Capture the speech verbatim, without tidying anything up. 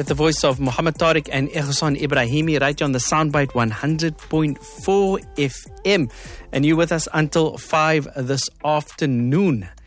Get the voice of Muhammad Tariq and Ehsan Ibrahimi right here on the Soundbite one hundred point four F M. And you're with us until five this afternoon.